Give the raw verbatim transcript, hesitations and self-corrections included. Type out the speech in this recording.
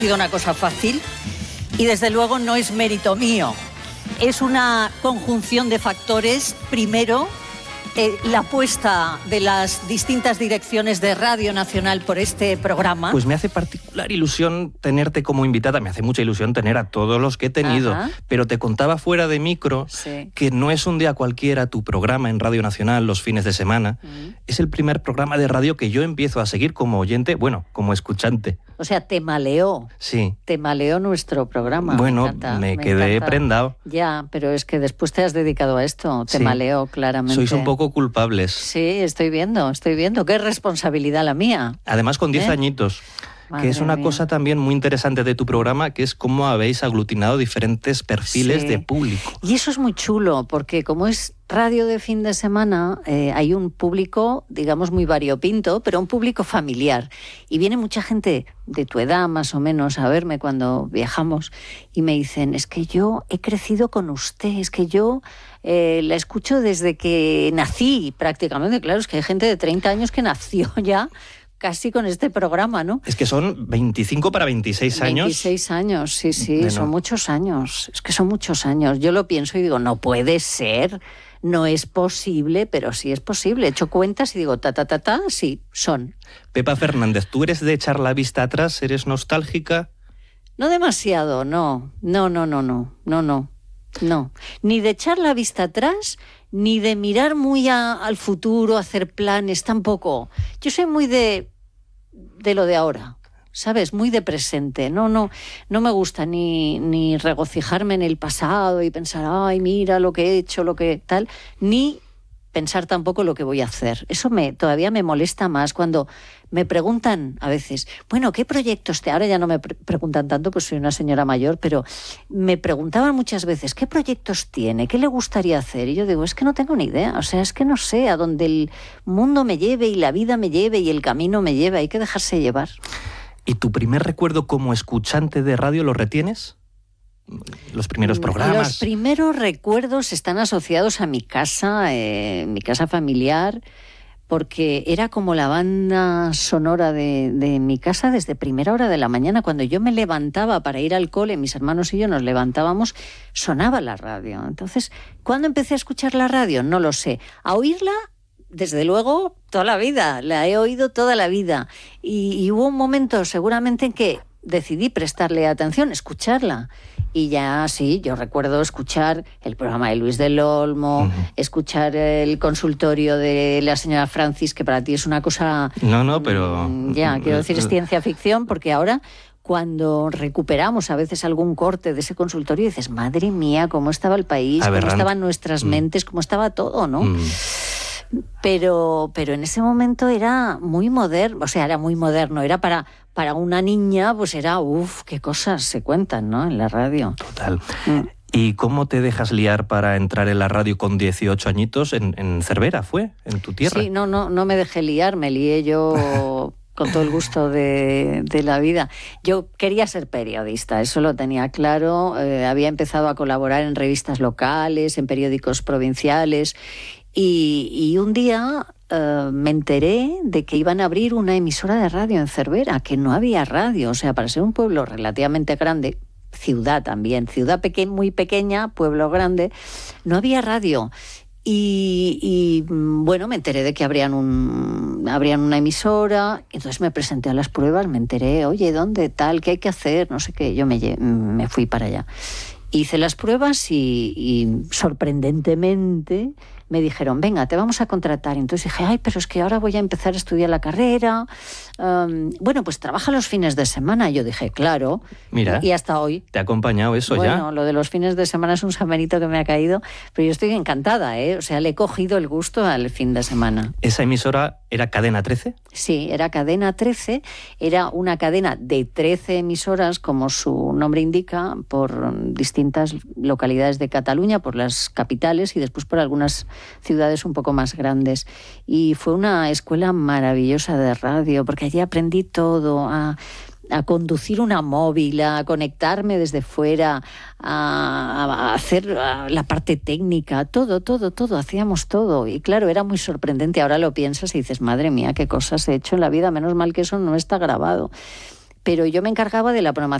sido una cosa fácil y desde luego no es mérito mío. Es una conjunción de factores. Primero, eh, la apuesta de las distintas direcciones de Radio Nacional por este programa. Pues me hace particular ilusión tenerte como invitada, me hace mucha ilusión tener a todos los que he tenido. Ajá. Pero te contaba fuera de micro, sí, que no es un día cualquiera tu programa en Radio Nacional los fines de semana. Uh-huh. Es el primer programa de radio que yo empiezo a seguir como oyente, bueno, como escuchante. O sea, te maleó. Sí. Te maleó nuestro programa. Bueno, me, encanta, me, me quedé encanta. prendado. Ya, pero es que después te has dedicado a esto. Te sí. maleó, claramente. Sois un poco culpables. Sí, estoy viendo, estoy viendo. Qué responsabilidad la mía. Además, con diez ¿Eh? añitos. Madre que es una mía. Cosa también muy interesante de tu programa, que es cómo habéis aglutinado diferentes perfiles sí. de público. Y eso es muy chulo, porque como es radio de fin de semana, eh, hay un público, digamos, muy variopinto, pero un público familiar. Y viene mucha gente de tu edad, más o menos, a verme cuando viajamos, y me dicen, es que yo he crecido con usted, es que yo eh, la escucho desde que nací, prácticamente. Claro, es que hay gente de treinta años que nació ya casi con este programa, ¿no? Es que son veinticinco para veintiséis años. veintiséis años, sí, sí, bueno. Son muchos años. Es que son muchos años. Yo lo pienso y digo, no puede ser, no es posible, pero sí es posible. He hecho cuentas y digo, ta, ta, ta, ta, sí, son. Pepa Fernández, ¿tú eres de echar la vista atrás? ¿Eres nostálgica? No demasiado, no. No, no, no, no, no, no. No. Ni de echar la vista atrás, ni de mirar muy a, al futuro, hacer planes, tampoco. Yo soy muy de, de lo de ahora, ¿sabes? Muy de presente. No, no, no me gusta ni, ni regocijarme en el pasado y pensar, ay, mira lo que he hecho, lo que tal, ni pensar tampoco lo que voy a hacer. Eso me todavía me molesta más cuando me preguntan a veces, bueno, ¿qué proyectos te...? Ahora ya no me pre- preguntan tanto, pues soy una señora mayor, pero me preguntaban muchas veces, ¿qué proyectos tiene? ¿Qué le gustaría hacer? Y yo digo, es que no tengo ni idea, o sea, es que no sé a dónde el mundo me lleve y la vida me lleve y el camino me lleve, hay que dejarse llevar. ¿Y tu primer recuerdo como escuchante de radio lo retienes? Los primeros programas. Los primeros recuerdos están asociados a mi casa, eh, mi casa familiar, porque era como la banda sonora de, de mi casa desde primera hora de la mañana. Cuando yo me levantaba para ir al cole, mis hermanos y yo nos levantábamos, sonaba la radio. Entonces, ¿cuándo empecé a escuchar la radio? No lo sé. A oírla, desde luego, toda la vida. La he oído toda la vida. Y, y hubo un momento seguramente en que decidí prestarle atención, escucharla. Y ya sí, yo recuerdo escuchar el programa de Luis del Olmo, uh-huh. escuchar el consultorio de la señora Francis, que para ti es una cosa... No, no, pero... Ya, quiero decir, es ciencia ficción, porque ahora cuando recuperamos a veces algún corte de ese consultorio dices, madre mía, cómo estaba el país, cómo estaban nuestras mentes, cómo estaba todo, ¿no? Mm. Pero, pero en ese momento era muy moderno, o sea, era muy moderno, era para, para una niña, pues era, uff, qué cosas se cuentan, ¿no? En la radio. Total. Mm. ¿Y cómo te dejas liar para entrar en la radio con dieciocho añitos? En, en Cervera, ¿fue? ¿En tu tierra? Sí, no, no, no me dejé liar, me lié yo con todo el gusto de, de la vida. Yo quería ser periodista, eso lo tenía claro. Eh, había empezado a colaborar en revistas locales, en periódicos provinciales. Y, y un día uh, me enteré de que iban a abrir una emisora de radio en Cervera, que no había radio. O sea, para ser un pueblo relativamente grande, ciudad también, ciudad peque- muy pequeña, pueblo grande, no había radio. Y, y bueno, me enteré de que abrían, un, abrían una emisora, entonces me presenté a las pruebas, me enteré, oye, ¿dónde tal? ¿Qué hay que hacer? No sé qué, yo me, me fui para allá. Hice las pruebas y, y sorprendentemente me dijeron, venga, te vamos a contratar. Entonces dije, ay, pero es que ahora voy a empezar a estudiar la carrera. Um, bueno, pues trabaja los fines de semana. Yo dije, claro. Mira, y hasta hoy. ¿Te ha acompañado eso bueno, ya? Bueno, lo de los fines de semana es un samerito que me ha caído, pero yo estoy encantada, ¿eh? O sea, le he cogido el gusto al fin de semana. ¿Esa emisora era Cadena trece? Sí, era Cadena trece. Era una cadena de trece emisoras, como su nombre indica, por distintas localidades de Cataluña, por las capitales y después por algunas ciudades un poco más grandes. Y fue una escuela maravillosa de radio, porque allí aprendí todo, a, a conducir una móvil, a conectarme desde fuera, a, a hacer a la parte técnica, todo, todo, todo, hacíamos todo. Y claro, era muy sorprendente. Ahora lo piensas y dices, madre mía, qué cosas he hecho en la vida, menos mal que eso no está grabado. pero yo me encargaba de la programación